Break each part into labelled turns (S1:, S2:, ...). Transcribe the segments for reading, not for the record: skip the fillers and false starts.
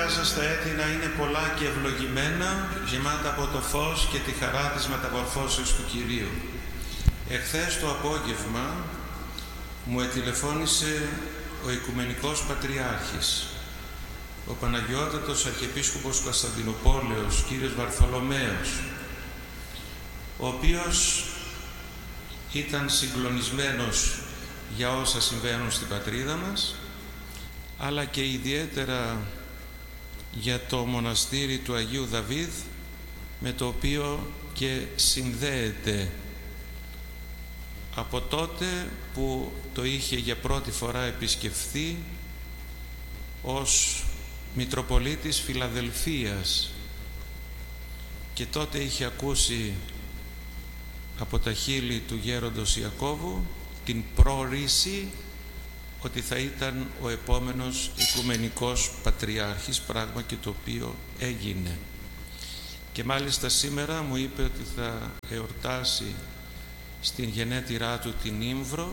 S1: παιδιά σας τα έτη να είναι πολλά και ευλογημένα, γεμάτα από το φως και τη χαρά της μεταμορφώσεως του Κυρίου. Εχθές το απόγευμα μου ετηλεφώνησε ο Οικουμενικός Πατριάρχης, ο Παναγιώτατος Αρχιεπίσκοπος Κωνσταντινουπόλεως, κύριος Βαρθολομαίος, ο οποίος ήταν συγκλονισμένος για όσα συμβαίνουν στην πατρίδα μας, αλλά και ιδιαίτερα για το μοναστήρι του Αγίου Δαβίδ, με το οποίο και συνδέεται από τότε που το είχε για πρώτη φορά επισκεφθεί ως Μητροπολίτης Φιλαδελφίας, και τότε είχε ακούσει από τα χείλη του γέροντος Ιακώβου την πρόριση ότι θα ήταν ο επόμενος Οικουμενικός Πατριάρχης, πράγμα και το οποίο έγινε. Και μάλιστα σήμερα μου είπε ότι θα εορτάσει στην γενέτειρά του την Ήμβρο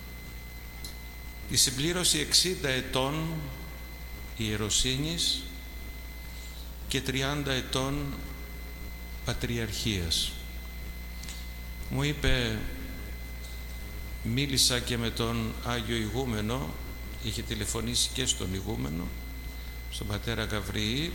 S1: τη συμπλήρωση 60 ετών ιεροσύνης και 30 ετών πατριαρχίας. Μου είπε, μίλησα και με τον Άγιο Ηγούμενο, είχε τηλεφωνήσει και στον Ηγούμενο, στον πατέρα Γαβριήλ,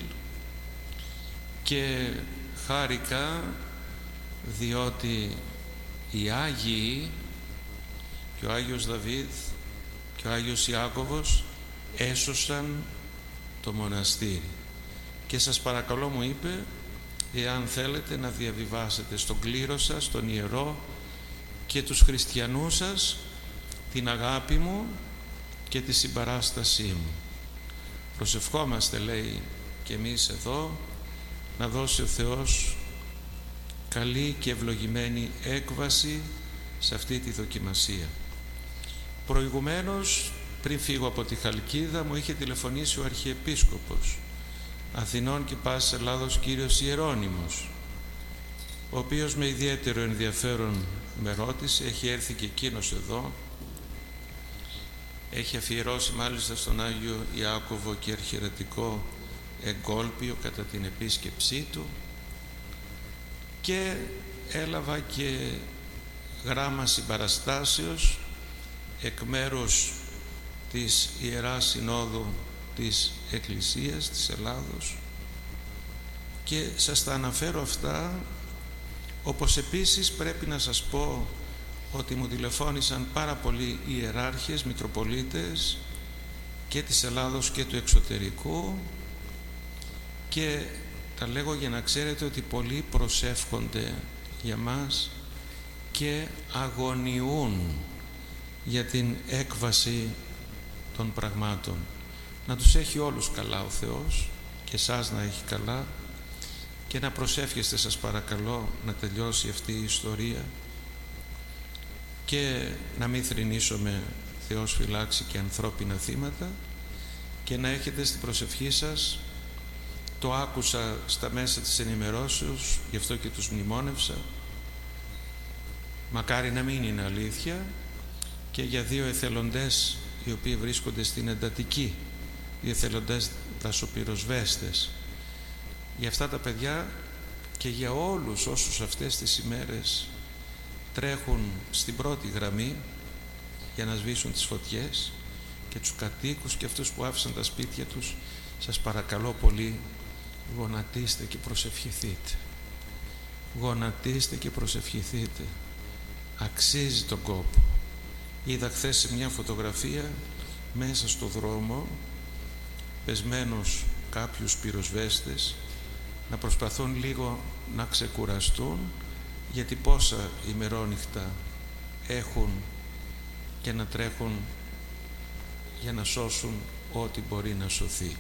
S1: και χάρηκα διότι οι Άγιοι και ο Άγιος Δαβίδ και ο Άγιος Ιάκωβος έσωσαν το μοναστήρι. Και σας παρακαλώ, μου είπε, εάν θέλετε να διαβιβάσετε στον κλήρο σας, τον ιερό και τους χριστιανούς σας την αγάπη μου και τη συμπαράστασή μου. Προσευχόμαστε, λέει, και εμείς εδώ, να δώσει ο Θεός καλή και ευλογημένη έκβαση σε αυτή τη δοκιμασία. Προηγουμένως, πριν φύγω από τη Χαλκίδα, μου είχε τηλεφωνήσει ο Αρχιεπίσκοπος Αθηνών και Πάσης Ελλάδος, κύριος Ιερώνυμος, ο οποίος με ιδιαίτερο ενδιαφέρον με ρώτησε, έχει έρθει και εκείνος εδώ, έχει αφιερώσει μάλιστα στον Άγιο Ιάκωβο και αρχιερατικό εγκόλπιο κατά την επίσκεψή του, και έλαβα και γράμμα συμπαραστάσεως εκ μέρους της Ιεράς Συνόδου της Εκκλησίας της Ελλάδος, και σας τα αναφέρω αυτά, όπως επίσης πρέπει να σας πω ότι μου τηλεφώνησαν πάρα πολλοί ιεράρχες, μητροπολίτες και της Ελλάδος και του εξωτερικού, και τα λέγω για να ξέρετε ότι πολλοί προσεύχονται για μας και αγωνιούν για την έκβαση των πραγμάτων. Να τους έχει όλους καλά ο Θεός, και εσάς να έχει καλά, και να προσεύχεστε, σας παρακαλώ, να τελειώσει αυτή η ιστορία και να μην θρηνήσουμε, Θεός φυλάξει, και ανθρώπινα θύματα, και να έχετε στην προσευχή σας, το άκουσα στα μέσα της ενημερώσεως, γι' αυτό και τους μνημόνευσα, μακάρι να μην είναι αλήθεια, και για 2 εθελοντές οι οποίοι βρίσκονται στην εντατική, 2 εθελοντές δασοπυροσβέστες, για αυτά τα παιδιά και για όλους όσους αυτές τις ημέρες τρέχουν στην πρώτη γραμμή για να σβήσουν τις φωτιές, και τους κατοίκους και αυτούς που άφησαν τα σπίτια τους. Σας παρακαλώ πολύ, γονατίστε και προσευχηθείτε. Γονατίστε και προσευχηθείτε. Αξίζει τον κόπο. Είδα χθες σε μια φωτογραφία μέσα στο δρόμο πεσμένους κάποιους πυροσβέστες να προσπαθούν λίγο να ξεκουραστούν, γιατί πόσα ημερόνυχτα έχουν και να τρέχουν για να σώσουν ό,τι μπορεί να σωθεί.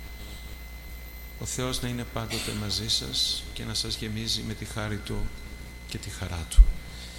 S1: Ο Θεός να είναι πάντοτε μαζί σας και να σας γεμίζει με τη χάρη Του και τη χαρά Του.